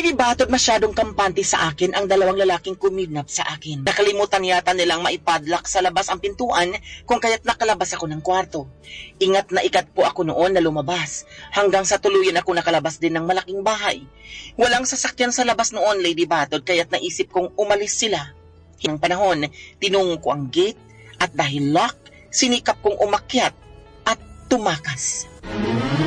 Lady Batod, masyadong kampante sa akin ang dalawang lalaking kumidnap sa akin. Nakalimutan yata nilang maipadlock sa labas ang pintuan kung kaya't nakalabas ako ng kwarto. Ingat na ikat po ako noon na lumabas, hanggang sa tuluyan ako nakalabas din ng malaking bahay. Walang sasakyan sa labas noon, Lady Batod, kaya't naisip kong umalis sila. Hinang panahon, tinungo ko ang gate at dahil lock, sinikap kong umakyat at tumakas.